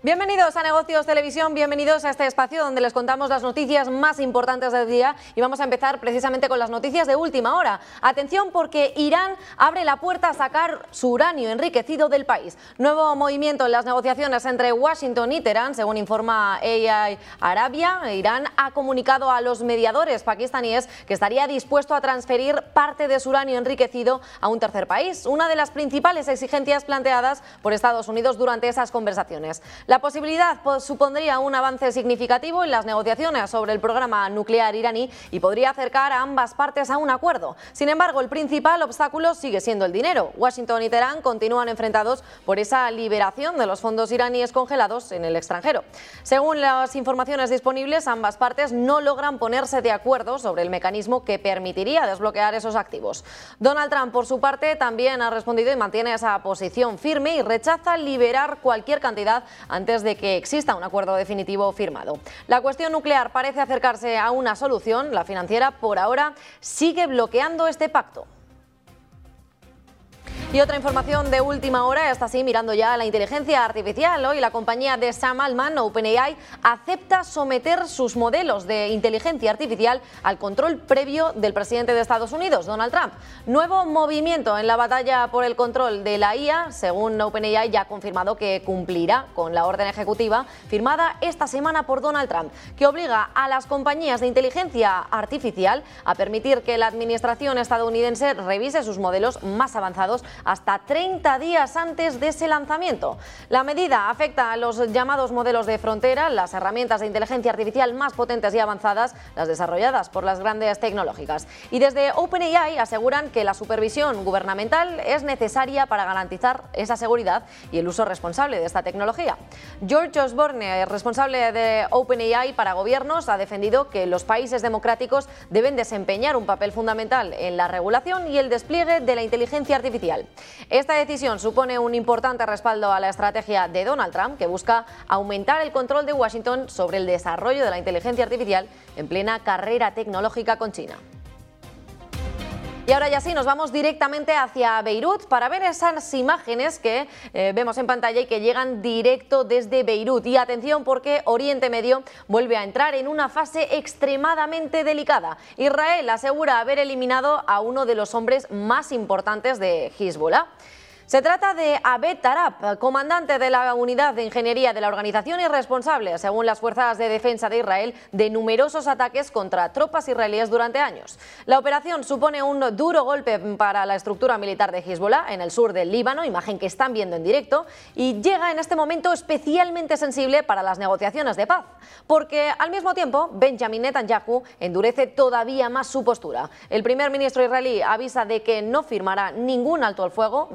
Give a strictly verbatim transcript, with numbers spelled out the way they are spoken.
Bienvenidos a Negocios Televisión, bienvenidos a este espacio donde les contamos las noticias más importantes del día y vamos a empezar precisamente con las noticias de última hora. Atención porque Irán abre la puerta a sacar su uranio enriquecido del país. Nuevo movimiento en las negociaciones entre Washington y Teherán, según informa A I Arabia. Irán ha comunicado a los mediadores pakistaníes que estaría dispuesto a transferir parte de su uranio enriquecido a un tercer país, una de las principales exigencias planteadas por Estados Unidos durante esas conversaciones. La posibilidad pues, supondría un avance significativo en las negociaciones sobre el programa nuclear iraní y podría acercar a ambas partes a un acuerdo. Sin embargo, el principal obstáculo sigue siendo el dinero. Washington y Teherán continúan enfrentados por esa liberación de los fondos iraníes congelados en el extranjero. Según las informaciones disponibles, ambas partes no logran ponerse de acuerdo sobre el mecanismo que permitiría desbloquear esos activos. Donald Trump, por su parte, también ha respondido y mantiene esa posición firme y rechaza liberar cualquier cantidad antes de que exista un acuerdo definitivo firmado. La cuestión nuclear parece acercarse a una solución. La financiera, por ahora, sigue bloqueando este pacto. Y otra información de última hora, está así mirando ya a la inteligencia artificial. Hoy la compañía de Sam Altman, OpenAI, acepta someter sus modelos de inteligencia artificial al control previo del presidente de Estados Unidos, Donald Trump. Nuevo movimiento en la batalla por el control de la I A, según OpenAI ya ha confirmado que cumplirá con la orden ejecutiva firmada esta semana por Donald Trump, que obliga a las compañías de inteligencia artificial a permitir que la administración estadounidense revise sus modelos más avanzados hasta treinta días antes de ese lanzamiento. La medida afecta a los llamados modelos de frontera, las herramientas de inteligencia artificial más potentes y avanzadas, las desarrolladas por las grandes tecnológicas. Y desde OpenAI aseguran que la supervisión gubernamental es necesaria para garantizar esa seguridad y el uso responsable de esta tecnología. George Osborne, responsable de OpenAI para gobiernos, ha defendido que los países democráticos deben desempeñar un papel fundamental en la regulación y el despliegue de la inteligencia artificial. Esta decisión supone un importante respaldo a la estrategia de Donald Trump, que busca aumentar el control de Washington sobre el desarrollo de la inteligencia artificial en plena carrera tecnológica con China. Y ahora ya sí, nos vamos directamente hacia Beirut para ver esas imágenes que eh, vemos en pantalla y que llegan directo desde Beirut. Y atención porque Oriente Medio vuelve a entrar en una fase extremadamente delicada. Israel asegura haber eliminado a uno de los hombres más importantes de Hezbollah. Se trata de Abed Tarab, comandante de la unidad de ingeniería de la organización y responsable, según las fuerzas de defensa de Israel, de numerosos ataques contra tropas israelíes durante años. La operación supone un duro golpe para la estructura militar de Hezbollah en el sur del Líbano, imagen que están viendo en directo, y llega en este momento especialmente sensible para las negociaciones de paz, porque al mismo tiempo Benjamin Netanyahu endurece todavía más su postura. El primer ministro israelí avisa de que no firmará ningún alto al fuego